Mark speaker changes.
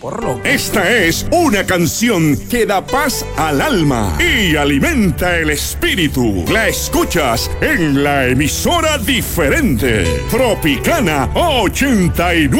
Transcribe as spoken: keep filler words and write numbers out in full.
Speaker 1: porro.
Speaker 2: Esta es una canción que da paz al alma y alimenta el espíritu. La escuchas en la emisora diferente, Tropicana ochenta y nueve.